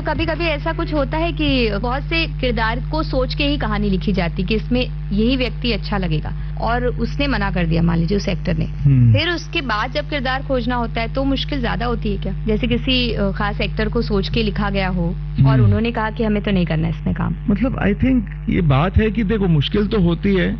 तो कभी कभी ऐसा कुछ होता है कि बहुत से किरदार को सोच के ही कहानी लिखी जाती कि इसमें यही व्यक्ति अच्छा लगेगा और उसने मना कर दिया, मान लीजिए उस एक्टर ने, फिर उसके बाद जब किरदार खोजना होता है तो मुश्किल ज्यादा होती है क्या? जैसे किसी खास एक्टर को सोच के लिखा गया हो और उन्होंने कहा कि हमें तो नहीं करना इसमें काम। मतलब आई थिंक ये बात है कि देखो मुश्किल तो होती है,